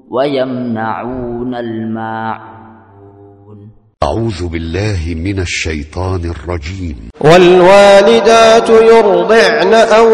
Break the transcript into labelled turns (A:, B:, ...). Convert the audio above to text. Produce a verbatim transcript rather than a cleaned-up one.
A: ويمنعون الماعون.
B: أعوذ بالله من الشيطان الرجيم.
C: والوالدات يرضعن أولادهن